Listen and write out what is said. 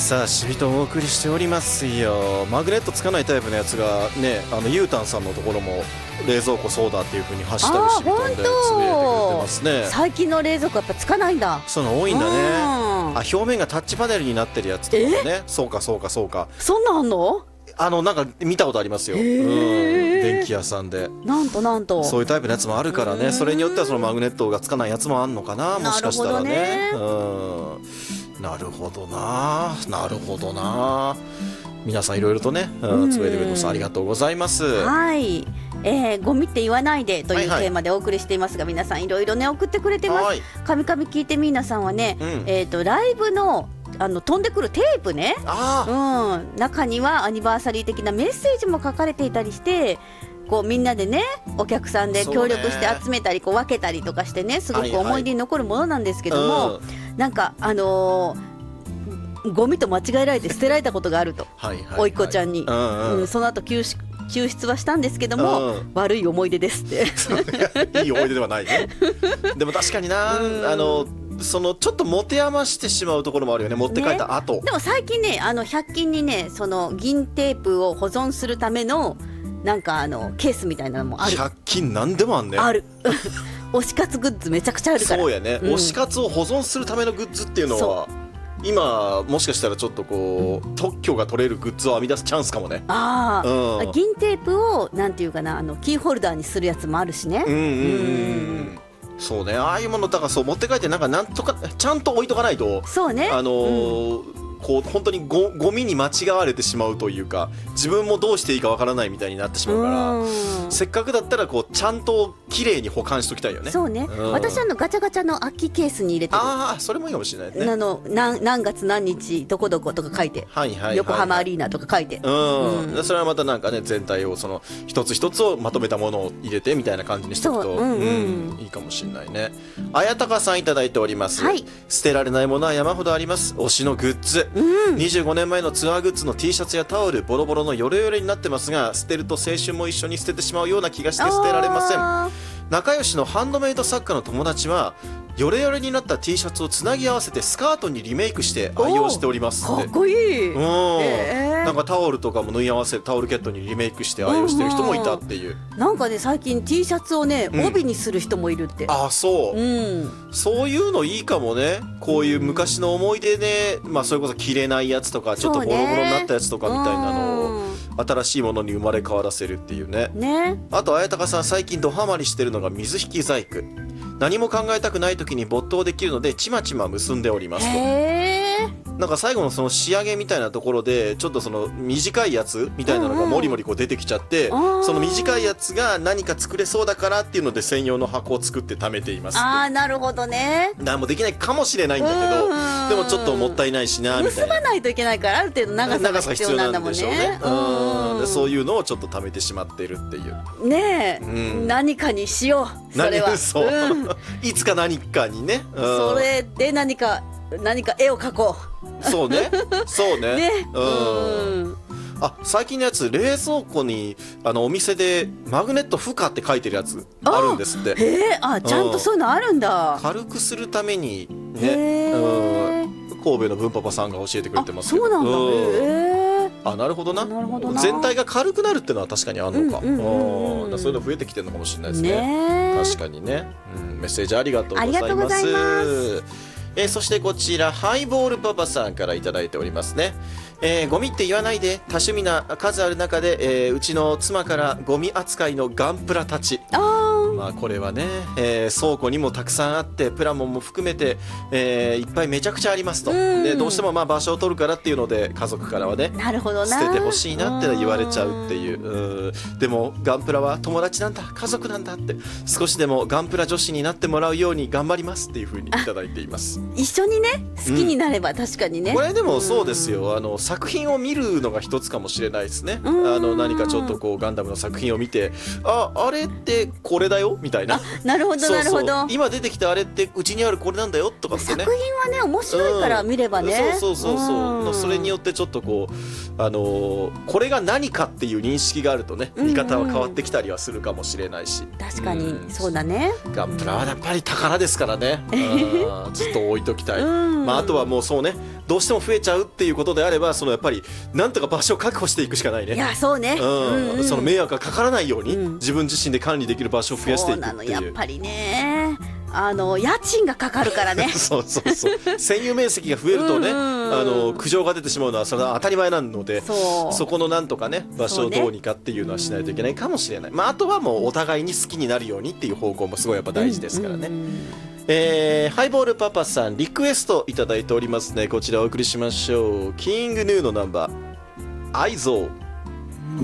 さあしびとお送りしておりますよ。マグネットつかないタイプのやつがね、ゆうたんさんのところも冷蔵庫そうだっていう風にハッシュタグしびとんでつぶやいてくれてますね。 最近の冷蔵庫やっぱつかないんだ。 そういうの多いんだね。表面がタッチパネルになってるやつとかもね。そうかそうかそうか。 そんなんあんの？ なんか見たことありますよ。電気屋さんでなんとそういうタイプのやつもあるからね。それによってはそのマグネットがつかないやつもあんのかな、もしかしたらね。なるほどな、なるほどな。皆さんいろいろとね、つぶやいてくれてます。ありがとうございます。 はい、ゴミって言わないでというテーマでお送りしていますが、皆さんいろいろね送ってくれてます。カミカミ聞いてみーなさんはね、ライブの飛んでくるテープね、中にはアニバーサリー的なメッセージも書かれていたりして、こうみんなでねお客さんで協力して集めたりこう分けたりとかしてね、すごく思い出に残るものなんですけども、なんかゴミと間違えられて捨てられたことがあると、おいっ子ちゃんに、その後救出はしたんですけども、悪い思い出ですっていい思い出ではないね。でも確かにな、そのちょっと持て余してしまうところもあるよね、持って帰った後、 でも最近ね100均にねその銀テープを保存するためのなんかケースみたいなのもある。 100均なんでもあんね。 ある推し活グッズめちゃくちゃあるから。 そうやね、推し活を保存するためのグッズっていうのは今もしかしたらちょっとこう特許が取れるグッズを編み出すチャンスかもね。銀テープをなんていうかなキーホルダーにするやつもあるしね。そうね、 ああいうものだからそう持って帰ってなんとかちゃんと置いとかないと、 そうね、 こう本当にゴミに間違われてしまうというか、自分もどうしていいかわからないみたいになってしまうから、せっかくだったらこうちゃんと綺麗に保管しときたいよね。 そうね、私ガチャガチャの空きケースに入れてる。 それもいいかもしれないね。 何月何日どこどことか書いて、横浜アリーナとか書いて、それはまたなんかね全体をその一つ一つをまとめたものを入れてみたいな感じにしておくといいかもしれないね。綾鷹さんいただいております。捨てられないものは山ほどあります。推しのグッズ、25年前のツアーグッズの T シャツやタオルボロボロのヨレヨレになってますが、捨てると青春も一緒に捨ててしまうような気がして捨てられません。仲良しのハンドメイド作家の友達はヨレヨレになった T シャツをつなぎ合わせてスカートにリメイクして愛用しておりますって。 かっこいい。 なんかタオルとかも縫い合わせタオルケットにリメイクして愛用してる人もいたっていう。 なんかね最近 T シャツをね帯にする人もいるって。 そう、そういうのいいかもね。こういう昔の思い出で、それこそ着れないやつとかちょっとボロボロになったやつとかみたいなのを新しいものに生まれ変わらせるっていうね。あと綾鷹さん最近ドハマりしてるのが水引き細工。何も考えたくない時に没頭できるのでちまちま結んでおりますと。なんか最後のその仕上げみたいなところでちょっとその短いやつみたいなのがもりもりこう出てきちゃって、その短いやつが何か作れそうだからっていうので専用の箱を作って貯めています。 なるほどね。 何もできないかもしれないんだけど、でもちょっともったいないしなみたいな。 結ばないといけないからある程度長さが必要なんだもんね。 そういうのをちょっと貯めてしまっているっていうね何かにしよう。それはいつか何かにね、 それで何か絵を描こう。 そうね最近のやつ冷蔵庫にお店でマグネット負荷って書いてるやつあるんですって。 ちゃんとそういうのあるんだ。 軽くするためにね、神戸の文パパさんが教えてくれてますけど。 そうなんだ。 なるほどな。全体が軽くなるっていうのは確かにあるのか。そういうの増えてきてるのかもしれないですね。確かにね。メッセージありがとうございます。そしてこちらハイボールパパさんからいただいておりますね。ゴミって言わないで。多趣味な数ある中で、うちの妻からゴミ扱いのガンプラたち。これはね、倉庫にもたくさんあってプラモンも含めて、いっぱいめちゃくちゃありますと。でどうしても場所を取るからっていうので家族からはね、 なるほどな、 捨ててほしいなって言われちゃうっていう。でもガンプラは友達なんだ家族なんだって、少しでもガンプラ女子になってもらうように頑張りますっていう風にいただいています。 一緒にね好きになれば確かにね、 これでもそうですよ。作品を見るのが一つかもしれないですね。何かちょっとこうガンダムの作品を見て、あれってこれだよみたいな。 なるほどなるほど。 今出てきたあれってうちにあるこれなんだよとかってね。 作品はね面白いから見ればね。 それによってちょっとこうこれが何かっていう認識があるとね、見方は変わってきたりはするかもしれないし。 確かにそうだね。 ガンプラはやっぱり宝ですからね。ずっと置いときたい。あとはもうそうね、 どうしても増えちゃうっていうことであれば、そのやっぱりなんとか場所を確保していくしかないね。 いやそうね、 その迷惑がかからないように、自分自身で管理できる場所を増やしていくっていう。そうなの、 やっぱりね、家賃がかかるからねそう占有面積が増えるとね、苦情が出てしまうのはそれは当たり前なので、そこのなんとかね場所をどうにかっていうのはしないといけないかもしれない。あとはもうお互いに好きになるようにっていう方向もすごいやっぱ大事ですからね。ハイボールパパさんリクエストいただいておりますね。こちらお送りしましょう。キングヌーのナンバー愛憎。